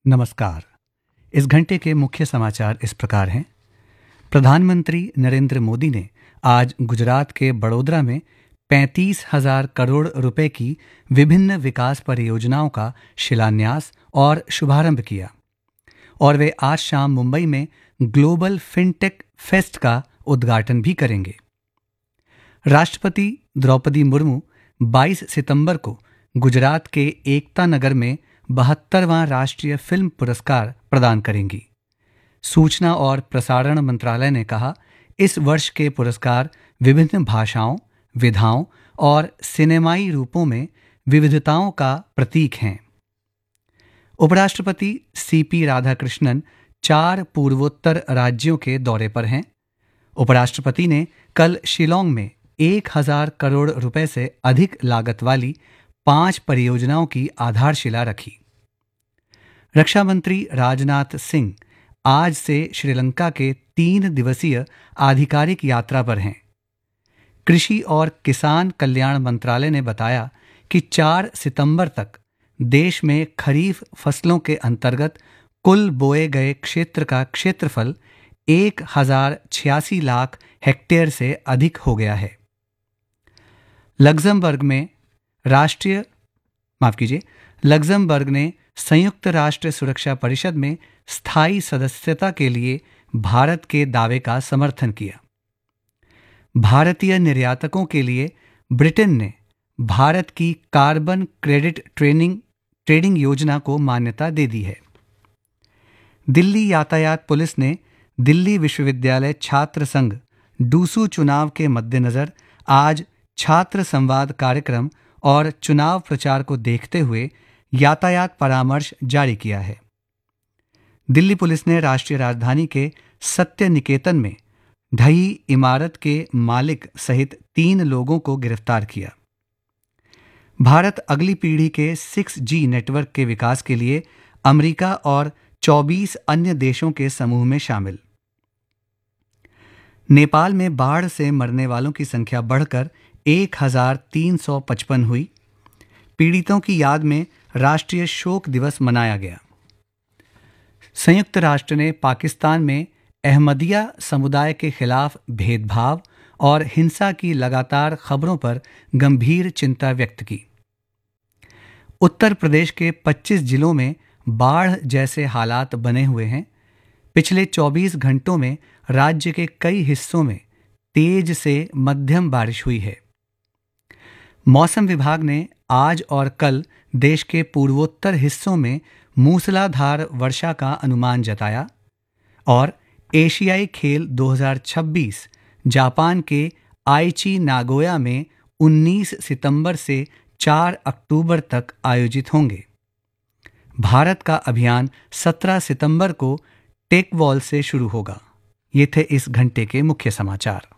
नमस्कार। इस घंटे के मुख्य समाचार इस प्रकार हैं। प्रधानमंत्री नरेंद्र मोदी ने आज गुजरात के बड़ोदरा में 35,000 करोड़ रुपए की विभिन्न विकास परियोजनाओं का शिलान्यास और शुभारंभ किया और वे आज शाम मुंबई में ग्लोबल फिनटेक फेस्ट का उद्घाटन भी करेंगे। राष्ट्रपति द्रौपदी मुर्मू 22 सितंबर को गुजरात के एकता नगर में 72वां राष्ट्रीय फिल्म पुरस्कार प्रदान करेंगी। सूचना और प्रसारण मंत्रालय ने कहा, इस वर्ष के पुरस्कार विभिन्न भाषाओं, विधाओं और सिनेमाई रूपों में विविधताओं का प्रतीक हैं। उपराष्ट्रपति सीपी राधाकृष्णन 4 पूर्वोत्तर राज्यों के दौरे पर हैं। उपराष्ट्रपति ने कल शिलोंग में 1,000 करोड़ रुपए से अधिक लागत वाली 5 परियोजनाओं की आधारशिला रखी। रक्षा मंत्री राजनाथ सिंह आज से श्रीलंका के 3 दिवसीय आधिकारिक यात्रा पर हैं। कृषि और किसान कल्याण मंत्रालय ने बताया कि 4 सितंबर तक देश में खरीफ फसलों के अंतर्गत कुल बोए गए क्षेत्र का क्षेत्रफल 1,086 लाख हेक्टेयर से अधिक हो गया है। लग्जमबर्ग ने संयुक्त राष्ट्र सुरक्षा परिषद में स्थायी सदस्यता के लिए भारत के दावे का समर्थन किया। भारतीय निर्यातकों के लिए ब्रिटेन ने भारत की कार्बन क्रेडिट ट्रेडिंग योजना को मान्यता दे दी है। दिल्ली यातायात पुलिस ने दिल्ली विश्वविद्यालय छात्र संघ डूसू चुनाव के मद्देनजर आज छात्र संवाद कार्यक्रम और चुनाव प्रचार को देखते हुए यातायात परामर्श जारी किया है। दिल्ली पुलिस ने राष्ट्रीय राजधानी के सत्य निकेतन में ढही इमारत के मालिक सहित 3 लोगों को गिरफ्तार किया। भारत अगली पीढ़ी के 6G नेटवर्क के विकास के लिए अमेरिका और 24 अन्य देशों के समूह में शामिल। नेपाल में बाढ़ से मरने वालों की संख्या बढ़कर 1,355 हुई। पीड़ितों की याद में राष्ट्रीय शोक दिवस मनाया गया। संयुक्त राष्ट्र ने पाकिस्तान में अहमदिया समुदाय के खिलाफ भेदभाव और हिंसा की लगातार खबरों पर गंभीर चिंता व्यक्त की। उत्तर प्रदेश के 25 जिलों में बाढ़ जैसे हालात बने हुए हैं। पिछले 24 घंटों में राज्य के कई हिस्सों में तेज से मध्यम बारिश हुई है। मौसम विभाग ने आज और कल देश के पूर्वोत्तर हिस्सों में मूसलाधार वर्षा का अनुमान जताया और एशियाई खेल 2026 जापान के आईची नागोया में 19 सितंबर से 4 अक्टूबर तक आयोजित होंगे। भारत का अभियान 17 सितंबर को टेकवॉल से शुरू होगा। ये थे इस घंटे के मुख्य समाचार।